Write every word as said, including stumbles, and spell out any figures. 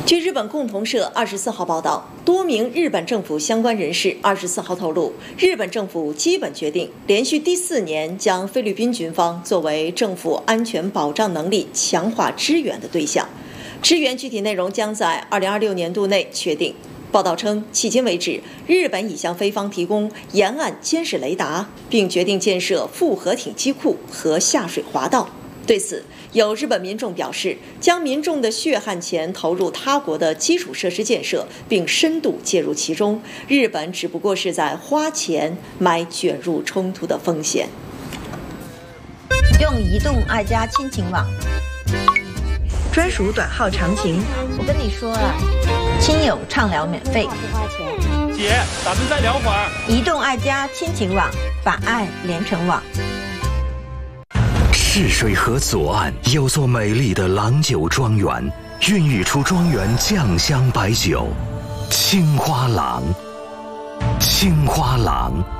据日本共同社二十四号报道，多名日本政府相关人士二十四号透露，日本政府基本决定连续第四年将菲律宾军方作为政府安全保障能力强化支援的对象。支援具体内容将在二零二六年度内确定。报道称，迄今为止，日本已向菲方提供沿岸监视雷达，并决定建设复合艇机库和下水滑道。对此，有日本民众表示，将民众的血汗钱投入他国的基础设施建设，并深度介入其中。日本只不过是在花钱买卷入冲突的风险。 用移动爱家亲情网， 专属短号长情。 我跟你说了，亲友畅聊免费， 不花钱。姐，咱们再聊会儿。 移动爱家亲情网，把爱连成网。 赤水河左岸有座美丽的郎酒庄园，孕育出庄园酱香白酒——青花郎。青花郎